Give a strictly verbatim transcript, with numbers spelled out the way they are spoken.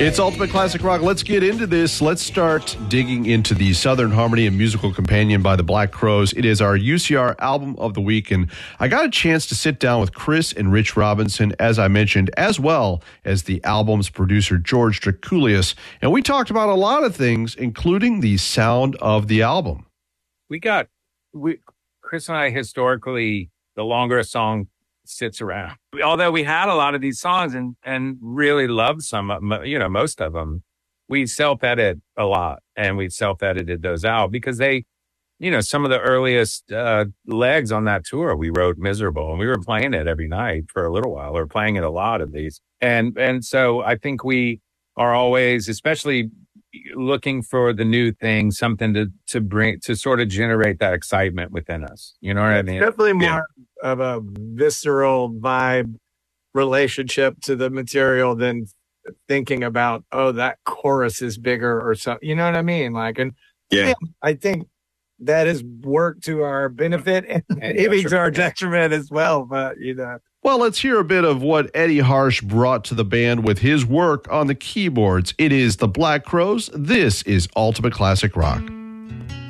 It's Ultimate Classic Rock. Let's get into this. Let's start digging into the Southern Harmony and Musical Companion by the Black Crowes. It is our U C R album of the week, and I got a chance to sit down with Chris and Rich Robinson, as I mentioned, as well as the album's producer, George Drakoulias, and we talked about a lot of things, including the sound of the album. We got, we Chris and I, historically, the longer a song sits around, although we had a lot of these songs and and really loved some, you know, most of them, we self-edit a lot, and we self-edited those out because they, you know, some of the earliest uh, legs on that tour, we wrote Miserable, and we were playing it every night for a little while, or playing it a lot of these. And, and so I think we are always, especially looking for the new thing, something to, to bring, to sort of generate that excitement within us. You know what I mean? Definitely more Yeah. of a visceral vibe relationship to the material than thinking about, oh, that chorus is bigger or something. You know what I mean? Like, and Yeah. yeah, I think that has worked to our benefit and maybe to our detriment as well. But, you know. Well, let's hear a bit of what Eddie Harsh brought to the band with his work on the keyboards. It is the Black Crowes. This is Ultimate Classic Rock.